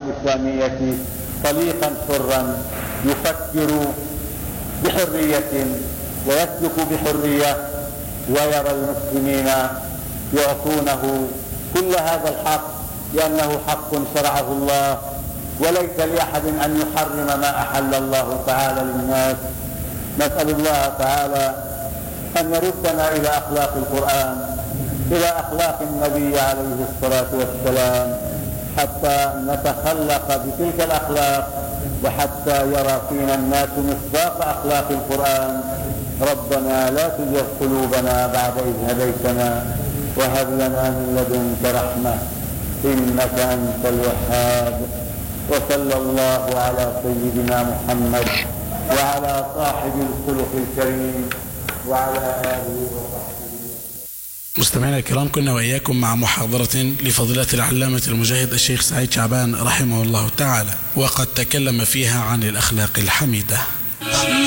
الإسلامية طليقا حرا يفكر بحرية ويسلك بحرية، ويرى المسلمين يعطونه كل هذا الحق لأنه حق شرعه الله، وليس لأحد أن يحرم ما أحل الله تعالى للناس. نسأل الله تعالى أن يردنا إلى أخلاق القرآن، إلى أخلاق النبي عليه الصلاة والسلام، حتى نتخلق بتلك الأخلاق وحتى يرى فينا الناس مصداق أخلاق القرآن. ربنا لا تزغ قلوبنا بعد إذ هديتنا وهب لنا من لدنك رحمة إنك أنت الوهاب. وصلى الله على سيدنا محمد وعلى صاحب الخلق الكريم وعلى آله وصحبه. مستمعينا الكرام، كنا وإياكم مع محاضرة لفضيلة العلامة المجاهد الشيخ سعيد شعبان رحمه الله تعالى، وقد تكلم فيها عن الأخلاق الحميدة.